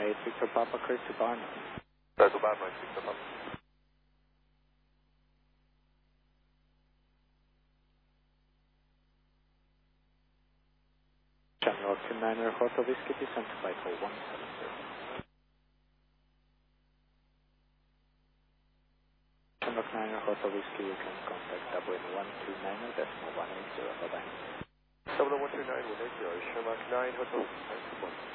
118 Victor Papa, clear to Barnum. Clear to Barnum, Victor Papa. Channel 29er Hotel Whiskey, descend to flight hole 170. Channel 29er Hotel Whiskey, you can contact WN129er, decimal 180, bye-bye. W129, 180, Sherlock 9, Hotel, 921.